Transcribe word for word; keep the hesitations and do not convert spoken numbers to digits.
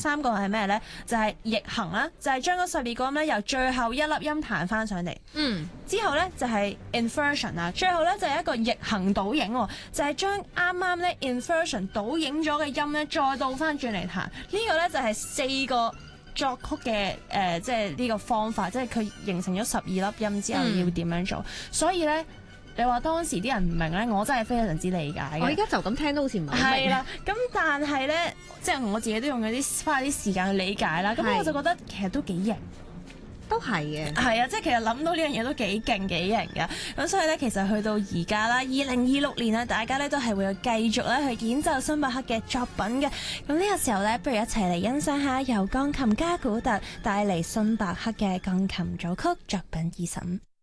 三個係咩咧？就係、是、逆行啦，就係將嗰十二個音咧由最後一粒音彈翻上嚟。 嗯， 之後咧就係、是、inversion 啊，最後咧就係、是、一個逆行倒影，就係、是、將啱啱咧 inversion 倒影咗嘅音咧再倒翻轉嚟彈。呢、這個咧就係、是、四個作曲嘅誒、呃，即係呢個方法，即係佢形成咗十二粒音之後要點樣做。嗯、所以咧，你話當時啲人唔明咧，我真係非常之理解嘅。 我而家就咁聽都好似唔係好明。 係啦，咁但係咧，即係我自己都用咗啲花啲時間去理解啦。咁我就覺得其實都幾型。 都係嘅， 係啊，即係其實諗到呢樣嘢都幾勁幾型㗎。咁所以咧，其實去到而家啦，二零二六年啊，大家咧都係會有繼續咧去演奏荀伯克嘅作品嘅。咁呢個時候咧，不如一齊嚟欣賞下由鋼琴家古特帶嚟荀伯克嘅鋼琴組曲作品二十五。